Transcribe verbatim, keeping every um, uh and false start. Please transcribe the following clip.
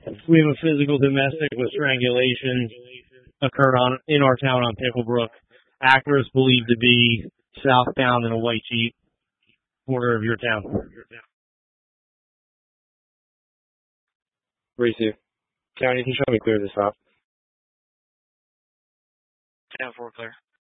We have a physical domestic with strangulation occurred on in our town on Picklebrook. Actress believed to be southbound in a white Jeep, border of your town. Receive. County, you can show me clear this up. ten four clear.